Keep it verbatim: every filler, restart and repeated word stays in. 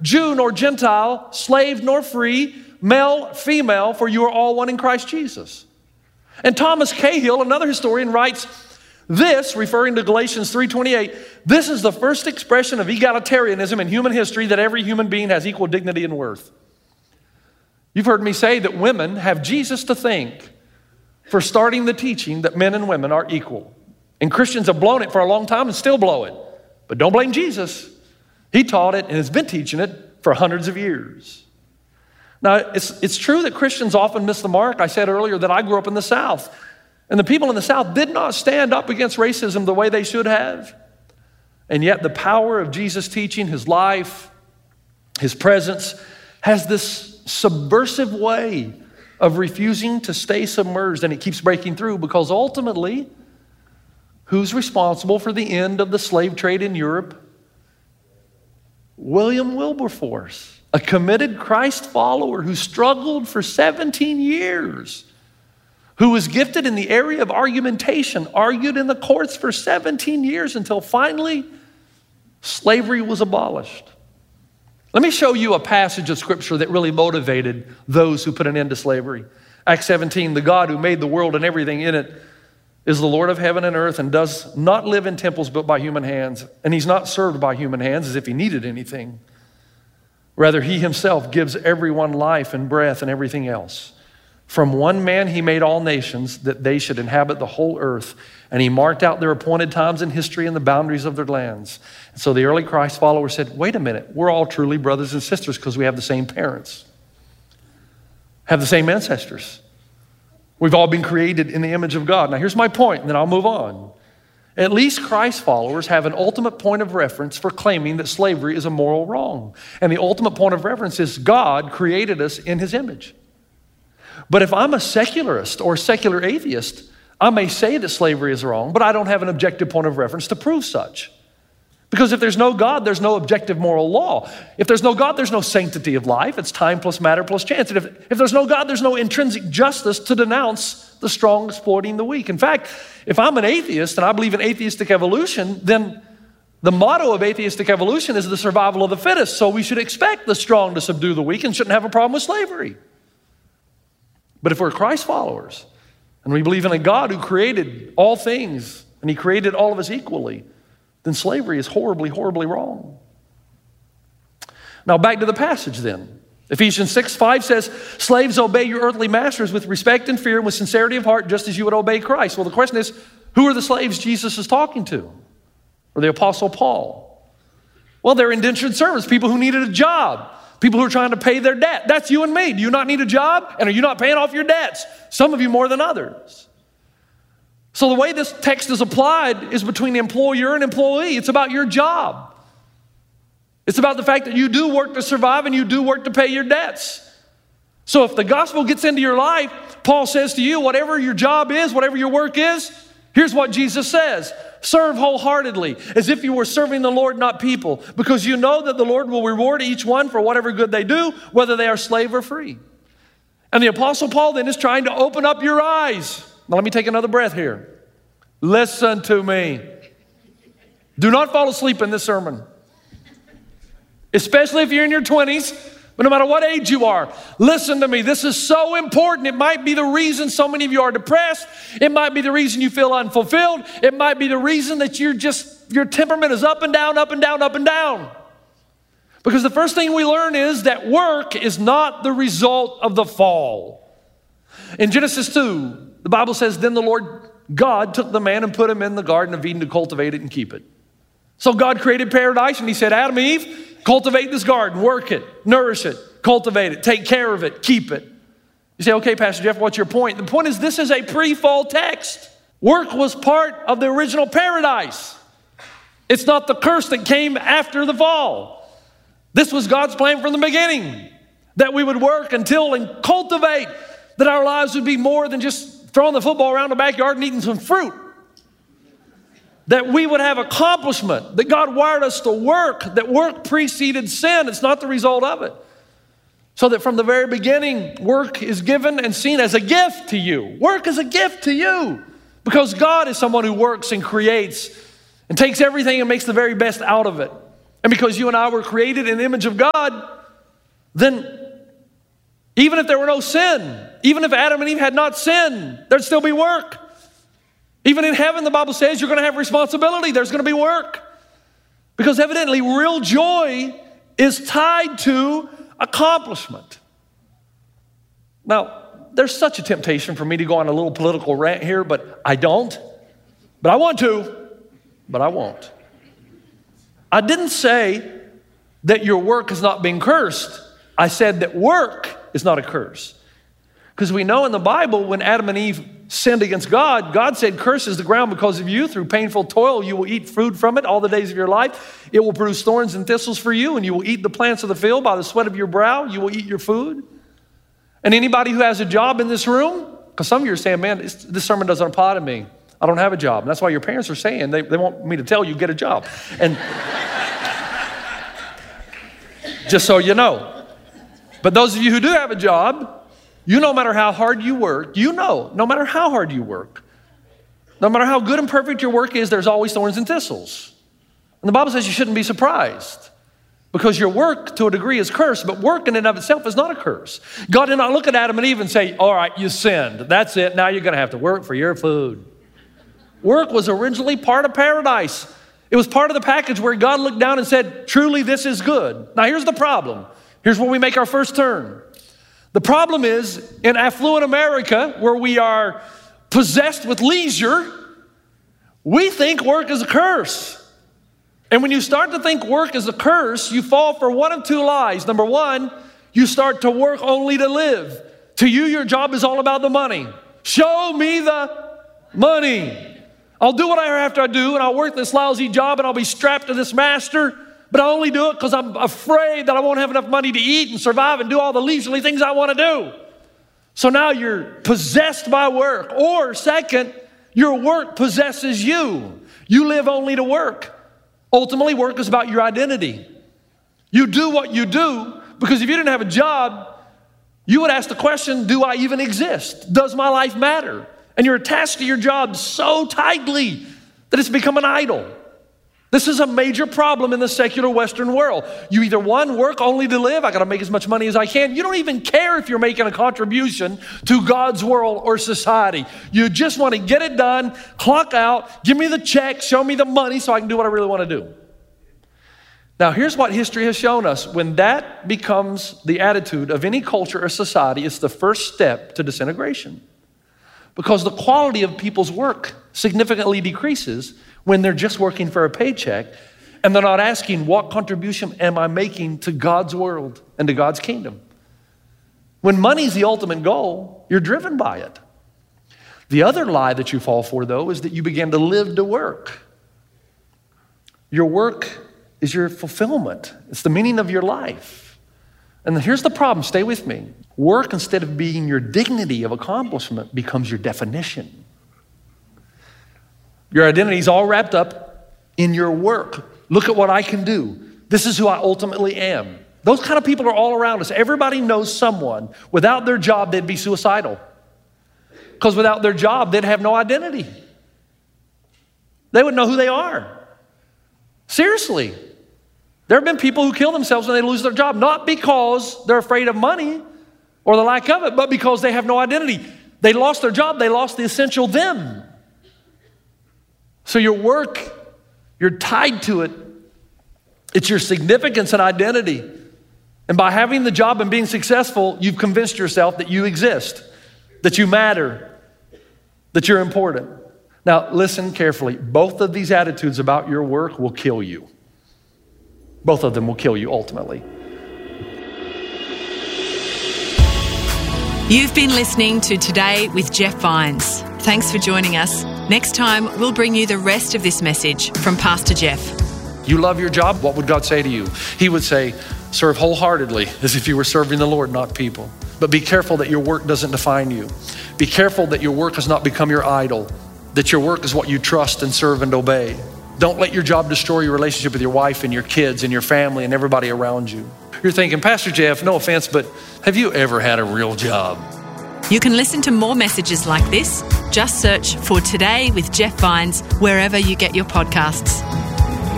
Jew nor Gentile, slave nor free, male, female, for you are all one in Christ Jesus. And Thomas Cahill, another historian, writes this, referring to Galatians three twenty-eight, this is the first expression of egalitarianism in human history, that every human being has equal dignity and worth. You've heard me say that women have Jesus to thank for starting the teaching that men and women are equal. And Christians have blown it for a long time and still blow it. But don't blame Jesus. He taught it and has been teaching it for hundreds of years. Now, it's, it's true that Christians often miss the mark. I said earlier that I grew up in the South, and the people in the South did not stand up against racism the way they should have. And yet the power of Jesus' teaching, his life, his presence, has this subversive way of refusing to stay submerged, and it keeps breaking through, because ultimately, who's responsible for the end of the slave trade in Europe? William Wilberforce, a committed Christ follower who struggled for seventeen years, who was gifted in the area of argumentation, argued in the courts for seventeen years until finally slavery was abolished. Let me show you a passage of scripture that really motivated those who put an end to slavery. Acts seventeen, the God who made the world and everything in it is the Lord of heaven and earth, and does not live in temples built by human hands. And he's not served by human hands as if he needed anything. Rather, he himself gives everyone life and breath and everything else. From one man he made all nations, that they should inhabit the whole earth. And he marked out their appointed times in history and the boundaries of their lands. And so the early Christ followers said, wait a minute, we're all truly brothers and sisters because we have the same parents, have the same ancestors. We've all been created in the image of God. Now here's my point, and then I'll move on. At least Christ followers have an ultimate point of reference for claiming that slavery is a moral wrong. And the ultimate point of reference is God created us in his image. But if I'm a secularist or a secular atheist, I may say that slavery is wrong, but I don't have an objective point of reference to prove such. Because if there's no God, there's no objective moral law. If there's no God, there's no sanctity of life. It's time plus matter plus chance. And if, if there's no God, there's no intrinsic justice to denounce the strong exploiting the weak. In fact, if I'm an atheist and I believe in atheistic evolution, then the motto of atheistic evolution is the survival of the fittest. So we should expect the strong to subdue the weak and shouldn't have a problem with slavery. But if we're Christ followers and we believe in a God who created all things and he created all of us equally, then slavery is horribly, horribly wrong. Now back to the passage then. Ephesians six five says, slaves, obey your earthly masters with respect and fear and with sincerity of heart, just as you would obey Christ. Well, the question is, who are the slaves Jesus is talking to? Or the Apostle Paul? Well, they're indentured servants, people who needed a job, people who are trying to pay their debt. That's you and me. Do you not need a job? And are you not paying off your debts? Some of you more than others. So the way this text is applied is between the employer and employee. It's about your job. It's about the fact that you do work to survive and you do work to pay your debts. So if the gospel gets into your life, Paul says to you, whatever your job is, whatever your work is, here's what Jesus says. Serve wholeheartedly, as if you were serving the Lord, not people, because you know that the Lord will reward each one for whatever good they do, whether they are slave or free. And the Apostle Paul then is trying to open up your eyes. Now let me take another breath here. Listen to me. Do not fall asleep in this sermon. Especially if you're in your twenties, but no matter what age you are, listen to me. This is so important. It might be the reason so many of you are depressed. It might be the reason you feel unfulfilled. It might be the reason that you're just, your temperament is up and down, up and down, up and down. Because the first thing we learn is that work is not the result of the fall. In Genesis two, the Bible says, then the Lord God took the man and put him in the Garden of Eden to cultivate it and keep it. So God created paradise and he said, Adam and Eve, cultivate this garden, work it, nourish it, cultivate it, take care of it, keep it. You say, okay, Pastor Jeff, what's your point? The point is this is a pre-fall text. Work was part of the original paradise. It's not the curse that came after the fall. This was God's plan from the beginning, that we would work until and cultivate, that our lives would be more than just throwing the football around the backyard and eating some fruit. That we would have accomplishment, that God wired us to work, that work preceded sin. It's not the result of it. So that from the very beginning, work is given and seen as a gift to you. Work is a gift to you because God is someone who works and creates and takes everything and makes the very best out of it. And because you and I were created in the image of God, then even if there were no sin, even if Adam and Eve had not sinned, there'd still be work. Even in heaven, the Bible says you're going to have responsibility. There's going to be work. Because evidently, real joy is tied to accomplishment. Now, there's such a temptation for me to go on a little political rant here, but I don't. But I want to, but I won't. I didn't say that your work is not being cursed. I said that work is not a curse. Because we know in the Bible when Adam and Eve sinned against God, God said, "Curse is the ground because of you. Through painful toil, you will eat food from it all the days of your life. It will produce thorns and thistles for you, and you will eat the plants of the field. By the sweat of your brow, you will eat your food." And anybody who has a job in this room, because some of you are saying, "Man, this, this sermon doesn't apply to me. I don't have a job." And that's why your parents are saying, they, they want me to tell you, get a job. And just so you know. But those of you who do have a job, you no matter how hard you work, you know, no matter how hard you work, no matter how good and perfect your work is, there's always thorns and thistles. And the Bible says you shouldn't be surprised because your work to a degree is cursed, but work in and of itself is not a curse. God did not look at Adam and Eve and say, "All right, you sinned. That's it. Now you're going to have to work for your food." Work was originally part of paradise. It was part of the package where God looked down and said, "Truly, this is good." Now here's the problem. Here's where we make our first turn. The problem is in affluent America, where we are possessed with leisure, we think work is a curse. And when you start to think work is a curse, you fall for one of two lies. Number one, you start to work only to live. To you, your job is all about the money. Show me the money. I'll do what I have to do, and I'll work this lousy job, and I'll be strapped to this master. But I only do it because I'm afraid that I won't have enough money to eat and survive and do all the leisurely things I want to do. So now you're possessed by work. Or second, your work possesses you. You live only to work. Ultimately, work is about your identity. You do what you do because if you didn't have a job, you would ask the question, do I even exist? Does my life matter? And you're attached to your job so tightly that it's become an idol. This is a major problem in the secular Western world. You either, one, work only to live. I got to make as much money as I can. You don't even care if you're making a contribution to God's world or society. You just want to get it done, clock out, give me the check, show me the money so I can do what I really want to do. Now, here's what history has shown us. When that becomes the attitude of any culture or society, it's the first step to disintegration. Because the quality of people's work significantly decreases when they're just working for a paycheck and they're not asking, what contribution am I making to God's world and to God's kingdom? When money's the ultimate goal, you're driven by it. The other lie that you fall for, though, is that you begin to live to work. Your work is your fulfillment. It's the meaning of your life. And here's the problem, stay with me. Work, instead of being your dignity of accomplishment, becomes your definition. Your identity is all wrapped up in your work. Look at what I can do. This is who I ultimately am. Those kind of people are all around us. Everybody knows someone. Without their job, they'd be suicidal. Because without their job, they'd have no identity. They wouldn't know who they are. Seriously. There have been people who kill themselves when they lose their job, not because they're afraid of money or the lack of it, but because they have no identity. They lost their job. They lost the essential them. So your work, you're tied to it. It's your significance and identity. And by having the job and being successful, you've convinced yourself that you exist, that you matter, that you're important. Now, listen carefully. Both of these attitudes about your work will kill you. Both of them will kill you ultimately. You've been listening to Today with Jeff Vines. Thanks for joining us. Next time, we'll bring you the rest of this message from Pastor Jeff. You love your job? What would God say to you? He would say, serve wholeheartedly as if you were serving the Lord, not people. But be careful that your work doesn't define you. Be careful that your work has not become your idol, that your work is what you trust and serve and obey. Don't let your job destroy your relationship with your wife and your kids and your family and everybody around you. You're thinking, Pastor Jeff, no offense, but have you ever had a real job? You can listen to more messages like this. Just search for Today with Jeff Vines wherever you get your podcasts.